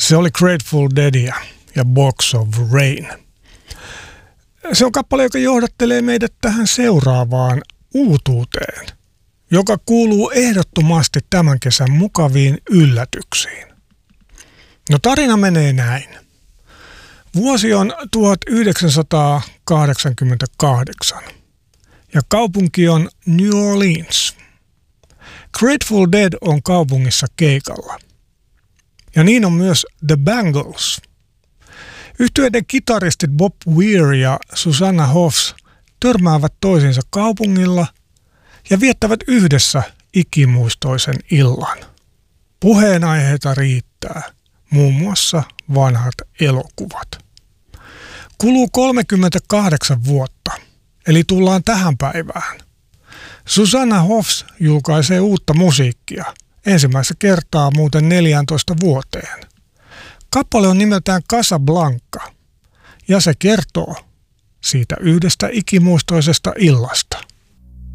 Se oli Grateful Deadia ja Box of Rain. Se on kappale, joka johdattelee meidät tähän seuraavaan uutuuteen, joka kuuluu ehdottomasti tämän kesän mukaviin yllätyksiin. No tarina menee näin. Vuosi on 1988 ja kaupunki on New Orleans. Grateful Dead on kaupungissa keikalla. Ja niin on myös The Bangles. Yhtyeiden kitaristit Bob Weir ja Susanna Hoffs törmäävät toisiinsa kaupungilla ja viettävät yhdessä ikimuistoisen illan. Puheenaiheita riittää, muun muassa vanhat elokuvat. Kuluu 38 vuotta, eli tullaan tähän päivään. Susanna Hoffs julkaisee uutta musiikkia, ensimmäistä kertaa muuten 14 vuoteen. Kappale on nimeltään Casablanca, ja se kertoo siitä yhdestä ikimuistoisesta illasta.